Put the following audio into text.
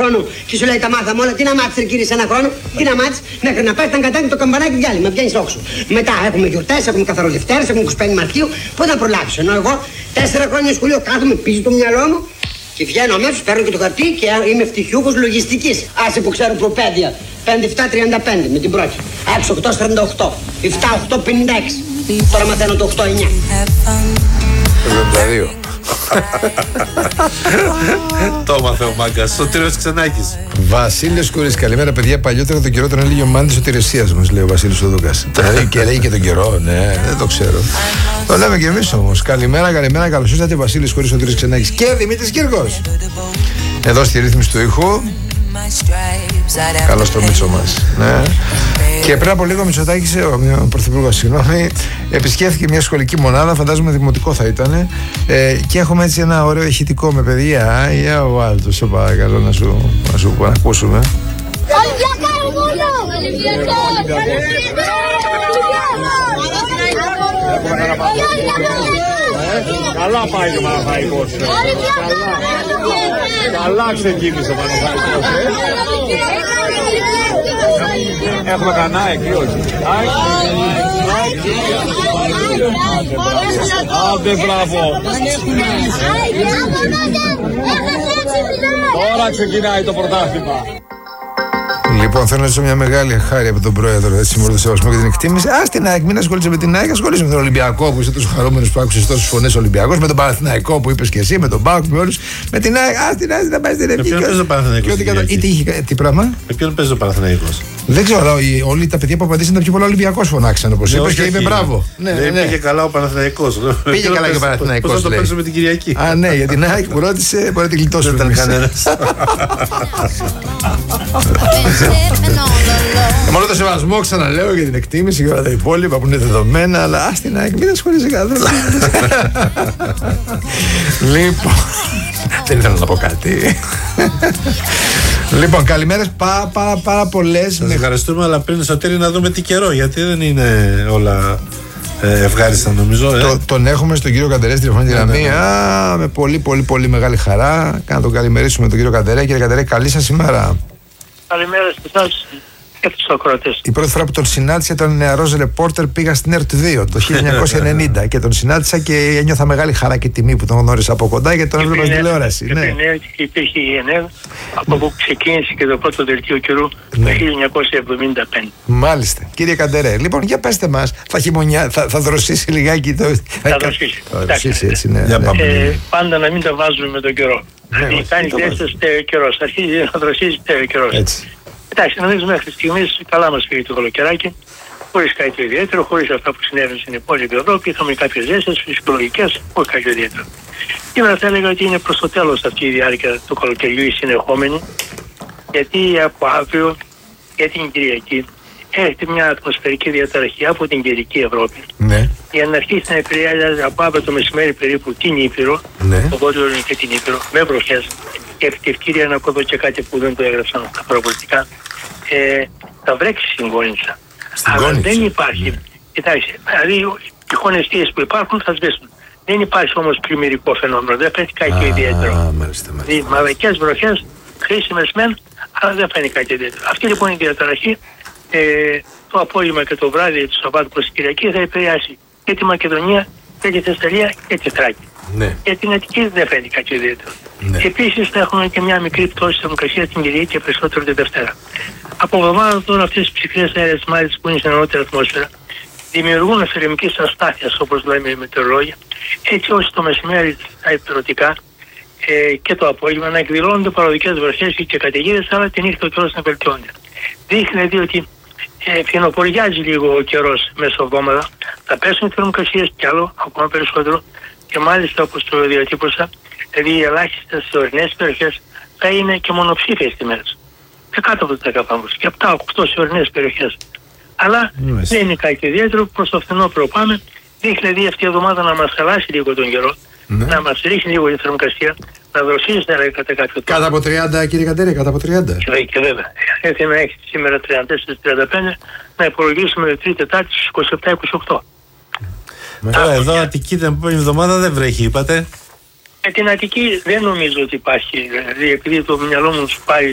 χρόνο και σου λέει τα μάθαμε όλα. Τι να μάθεις, ρε κύριε, σε ένα χρόνο. Τι να μάθεις, μέχρι να πάει ήταν κατάκι το καμπανάκι κι άλλοι. Με βγαίνεις όξο. Μετά έχουμε γιορτές, έχουμε καθαροδευτέρες, έχουμε 25 Μαρτίου. Πού θα προλάβεις. Ενώ εγώ 4 χρόνια σχολείο κάθομαι πίσω το μυαλό μου. Και βγαίνω αμέσως, παίρνω και το χαρτί και είμαι ευτυχιούχος λογιστικής. Άσε που ξέρω προπαίδεια. 5-7-35 με την πρώτη. 6-8-48. 7-8-56. Τώρα μαθαίνω το 8-9. 72. Το έμαθε ο μάγκας. Ο Τύρος Ξενάκης. Βασίλειος Κούρης, καλημέρα παιδιά. Παλιότερα τον καιρό τον έλεγε ο Μάντης ο Τηρεσίας μας, λέει ο Βασίλης ο Δούκας. Και λέει και τον καιρό, ναι, δεν το ξέρω. Το λέμε και εμείς όμως. Καλημέρα, καλώς ήρθατε. Βασίλης Κούρης, ο Τήρος Ξενάκης και Δημήτρης Κύρκος. Εδώ στη ρύθμιση του ήχου. Καλώς το Μίτσο μας. Ναι. Και πριν από λίγο ο Μητσοτάκης, ο Πρωθυπουργός, συγγνώμη, επισκέφθηκε μια σχολική μονάδα, φαντάζομαι δημοτικό θα ήταν, και έχουμε έτσι ένα ωραίο ηχητικό με παιδιά. Για βάλτε, σε παρακαλώ να σου ακούσουμε. Καλά πάει και ο Παναθηναϊκός. Καλά ξεκίνησε ο Παναθηναϊκός. Έχουμε κανένα εκεί, όχι. Άντε, μπράβο. Τώρα ξεκινάει το πρωτάθλημα. Λοιπόν, θέλω να ζήσω μια μεγάλη χάρη από τον πρόεδρο, έτσι, με το σεβασμό και την εκτίμηση. Α, την ΑΕΚ, μην ασχολείσαι με την ΑΕΚ, ασχολείσαι με τον Ολυμπιακό που είσαι τόσο χαρούμενο που άκουσε τόσε φωνέ Ολυμπιακό, με τον Παναθηναϊκό που είπε και εσύ, με τον ΠΑΟΚ, με όλου. Με την ΑΕΚ, α, την ΑΕΚ να πάει στην Εθνική. Με ποιον παίζει ο Παναθηναϊκός? Τι πράγμα? Με ποιον παίζει ο Παναθηναϊκός? Δεν ξέρω, όλοι τα παιδιά που απαντήσαν τα πιο πολλά Ολυμπιακός φωνάξαν, όπως είπες, και είπε μπράβο. Δεν πήγε καλά ο Παναθηναϊκός. Πήγε καλά και ο Παναθηναϊκός. Πώς θα το παίξουμε την Κυριακή? Α, ναι, για την ΑΕΚ που ρώτησε, μπορεί να την γλιτώσουμε. Δεν ήταν κανένας. Με όλο το σεβασμό, ξαναλέω, για την εκτίμηση και όλα τα υπόλοιπα που είναι δεδομένα, αλλά α την ΑΕΚ, μην ασχολείσαι καθόλου. Λοιπόν, δεν ήθελα να πω κάτι. Λοιπόν, καλημέρες πάρα πολλές. Σας ευχαριστούμε, αλλά πριν Σωτήρη να δούμε τι καιρό, γιατί δεν είναι όλα ευχάριστα νομίζω. Τον έχουμε στον κύριο Καντερέ στη τηλεφωνική γραμμή. Με πολύ μεγάλη χαρά. Να τον καλημερίσουμε τον κύριο Καντερέ. Κύριε Καντερέ, καλή σας ημέρα. Καλημέρα σε εσάς και τους ακροατές. Η πρώτη φορά που τον συνάντησα ήταν νεαρός ρεπόρτερ, πήγα στην ΕΡΤ2 το 1990 και τον συνάντησα και ένιωθα μεγάλη χαρά και τιμή που τον γνώρισα από κοντά γιατί τον έβλεπα στην τηλεόραση. Ναι. Υπήρχε η ΕΝΕΒ από που ξεκίνησε και το πρώτο δελτίο καιρού το 1975. Μάλιστα. Κύριε Καντερέ, λοιπόν, για πέστε μας, θα δροσίσει λιγάκι το. Θα δροσίσει, έτσι, ναι. Πάντα να μην τα βάζουμε με τον καιρό. Δηλαδή κάνει τέσσερις καιρός, αρχίζει να δροσίζει καιρός. Εντάξει, νομίζω μέχρι στιγμής καλά μας πήγε το καλοκαιράκι, χωρίς κάτι ιδιαίτερο, χωρίς αυτά που συνέβαινε στην υπόλοιπη Ευρώπη. Είχαμε κάποιες ζέστες φυσιολογικές, όχι κάτι ιδιαίτερο. Σήμερα θα έλεγα ότι είναι προς το τέλος αυτή η διάρκεια του καλοκαιριού η συνεχόμενη, γιατί από αύριο για την Κυριακή έρχεται μια ατμοσφαιρική διαταραχή από την καιρική Ευρώπη. Ναι. Για να αρχίσει να επηρεάζει από αύριο το μεσημέρι περίπου την Ήπειρο, το Βόρειο και την Ήπειρο, με βροχές. Και επί τη ευκαιρία να πω εδώ και κάτι που δεν το έγραψαν στα προοπτικά. Θα βρέξει στην Κόνιτσα. Αλλά δεν υπάρχει. Κοιτάξτε, δηλαδή οι τυχόν που υπάρχουν θα σβήσουν. Δεν υπάρχει όμως πλημμυρικό φαινόμενο. Δεν φαίνεται κάτι ιδιαίτερο. Δηλαδή μαλακές βροχές, χρήσιμες μεν, αλλά δεν φαίνεται κάτι ιδιαίτερο. Αυτή λοιπόν η διαταραχή το απόγευμα και το βράδυ του Σαββάτου προς την Κυριακή θα επηρεάσει και τη Μακεδονία και τη Θεσσαλία και τη Θράκη. Ναι. Για την Αττική δεν φαίνεται κάτι ιδιαίτερο. Ναι. Επίσης θα έχουμε και μια μικρή πτώση της θερμοκρασίας την Κυριακή και περισσότερο την Δευτέρα. Από εβδομάδα τώρα αυτές τις ψυχρές αέρες μάλιστα που είναι στην ανώτερη ατμόσφαιρα δημιουργούν ευθερμικής αστάθειας όπως λέμε οι μετεωρολόγοι, έτσι ώστε το μεσημέρι τα υπηρετικά και το απόγευμα να εκδηλώνονται παροδικές βροχές και καταιγίδες, αλλά τη νύχτα ο καιρός να βελτιώνεται. Δείχνει δηλαδή ότι φθινοποριάζει λίγο ο καιρός μέσα εβδομάδα, θα πέσουν οι θερμοκρασίες κι άλλο, ακόμα περισσότερο, και μάλιστα όπως το διατύπωσα, δηλαδή οι ελάχιστες ορεινές περιοχές θα είναι και μονοψήφιες τιμές. Και κάτω από τα 10 και 7-8 σε ορεινές περιοχές. Αλλά δεν είναι κάτι ιδιαίτερο, προς το φθινόπωρο πάμε. Δείχνει δηλαδή αυτή η εβδομάδα να μας χαλάσει λίγο τον καιρό, να μας ρίχνει λίγο τη θερμοκρασία, να δροσίσει κατά κάποιο τρόπο. Κάτω από 30, κύριε Καντερέ, κάτω από 30. Και βέβαια. Έτσι να έχει σήμερα 34-35, να υπολογίσουμε Τρίτη Τετάρτη στους 27-28. Τώρα εδώ Αττική την επόμενη εβδομάδα δεν βρέχει, είπατε. Με την Αττική δεν νομίζω ότι υπάρχει. Δηλαδή, επειδή το μυαλό μου πάει